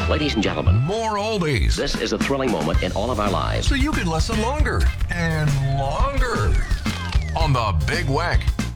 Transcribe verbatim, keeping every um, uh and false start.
Ladies and gentlemen, More oldies. this is a thrilling moment in all of our lives. So you can listen longer and longer on the Big Weck